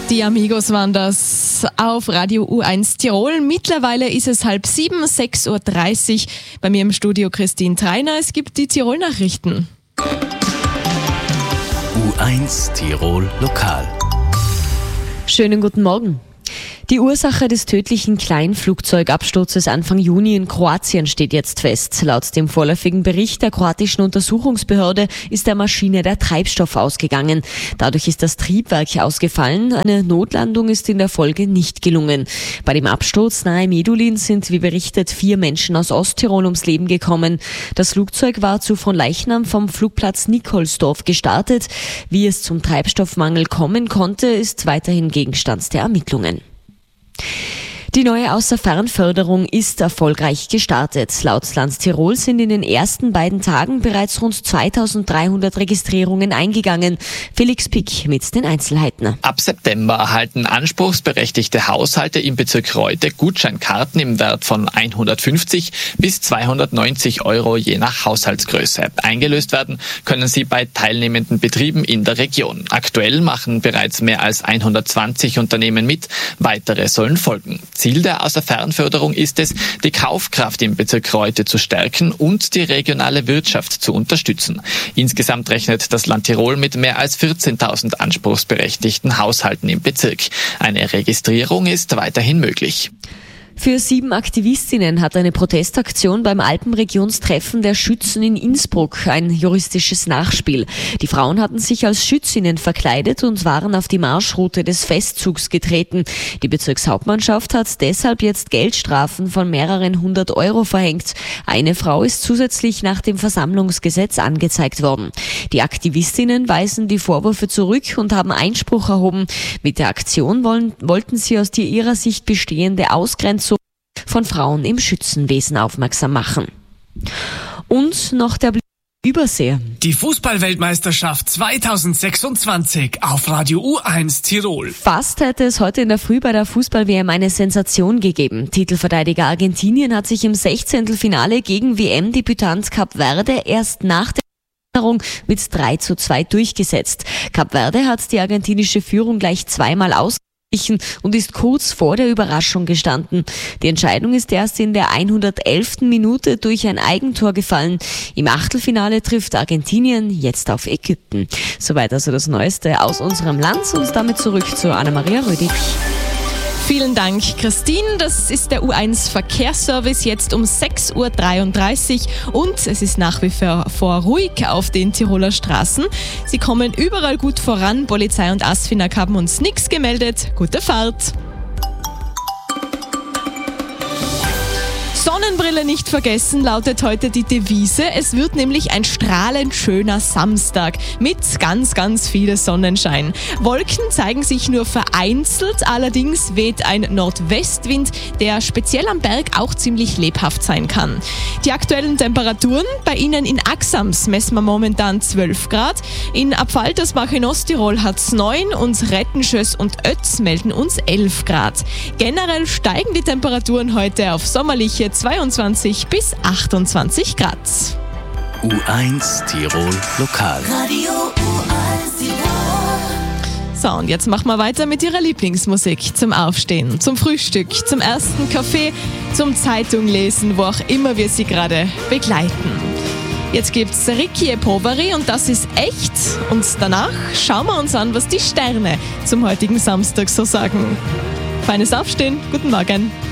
Die Amigos waren das auf Radio U1 Tirol. Mittlerweile ist es 6:30, 6:30 Uhr. Bei mir im Studio Christine Treiner. Es gibt die Tirol-Nachrichten. U1 Tirol Lokal. Schönen guten Morgen. Die Ursache des tödlichen Kleinflugzeugabsturzes Anfang Juni in Kroatien steht jetzt fest. Laut dem vorläufigen Bericht der kroatischen Untersuchungsbehörde ist der Maschine der Treibstoff ausgegangen. Dadurch ist das Triebwerk ausgefallen. Eine Notlandung ist in der Folge nicht gelungen. Bei dem Absturz nahe Medulin sind, wie berichtet, 4 Menschen aus Osttirol ums Leben gekommen. Das Flugzeug war zu Fronleichnam vom Flugplatz Nikolsdorf gestartet. Wie es zum Treibstoffmangel kommen konnte, ist weiterhin Gegenstand der Ermittlungen. Die neue Außerfernförderung ist erfolgreich gestartet. Laut Land Tirol sind in den ersten beiden Tagen bereits rund 2300 Registrierungen eingegangen. Felix Pick mit den Einzelheiten. Ab September erhalten anspruchsberechtigte Haushalte im Bezirk Reute Gutscheinkarten im Wert von 150 bis 290 Euro je nach Haushaltsgröße. Eingelöst werden können sie bei teilnehmenden Betrieben in der Region. Aktuell machen bereits mehr als 120 Unternehmen mit. Weitere sollen folgen. Ziel der Außerfernförderung ist es, die Kaufkraft im Bezirk Reute zu stärken und die regionale Wirtschaft zu unterstützen. Insgesamt rechnet das Land Tirol mit mehr als 14.000 anspruchsberechtigten Haushalten im Bezirk. Eine Registrierung ist weiterhin möglich. Für 7 Aktivistinnen hat eine Protestaktion beim Alpenregionstreffen der Schützen in Innsbruck ein juristisches Nachspiel. Die Frauen hatten sich als Schützinnen verkleidet und waren auf die Marschroute des Festzugs getreten. Die Bezirkshauptmannschaft hat deshalb jetzt Geldstrafen von mehreren 100 Euro verhängt. Eine Frau ist zusätzlich nach dem Versammlungsgesetz angezeigt worden. Die Aktivistinnen weisen die Vorwürfe zurück und haben Einspruch erhoben. Mit der Aktion wollten sie aus ihrer Sicht bestehende Ausgrenzung von Frauen im Schützenwesen aufmerksam machen. Und noch der Blick Übersee. Die Fußballweltmeisterschaft 2026 auf Radio U1 Tirol. Fast hätte es heute in der Früh bei der Fußball-WM eine Sensation gegeben. Titelverteidiger Argentinien hat sich im 16. Finale gegen WM-Debütant Kap Verde erst nach der mit 3:2 durchgesetzt. Kap Verde hat die argentinische Führung gleich zweimal ausgeglichen und ist kurz vor der Überraschung gestanden. Die Entscheidung ist erst in der 111. Minute durch ein Eigentor gefallen. Im Achtelfinale trifft Argentinien jetzt auf Ägypten. Soweit also das Neueste aus unserem Land und damit zurück zu Anna-Maria Rödig. Vielen Dank, Christine. Das ist der U1 Verkehrsservice jetzt um 6:33 Uhr und es ist nach wie vor ruhig auf den Tiroler Straßen. Sie kommen überall gut voran. Polizei und ASFINAG haben uns nichts gemeldet. Gute Fahrt! Sonnenbrille nicht vergessen, lautet heute die Devise. Es wird nämlich ein strahlend schöner Samstag mit ganz, ganz viel Sonnenschein. Wolken zeigen sich nur vereinzelt, allerdings weht ein Nordwestwind, der speziell am Berg auch ziemlich lebhaft sein kann. Die aktuellen Temperaturen bei Ihnen in Axams messen wir momentan 12 Grad. In Apfaltersbach in Osttirol hat es 9 und Rettenschöss und Ötz melden uns 11 Grad. Generell steigen die Temperaturen heute auf sommerliche 22 bis 28 Grad. U1 Tirol Lokal. Radio U1 Tirol. So, und jetzt machen wir weiter mit Ihrer Lieblingsmusik zum Aufstehen, zum Frühstück, zum ersten Kaffee, zum Zeitunglesen, wo auch immer wir Sie gerade begleiten. Jetzt gibt's Ricky e Poveri und das ist echt. Und danach schauen wir uns an, was die Sterne zum heutigen Samstag so sagen. Feines Aufstehen, guten Morgen.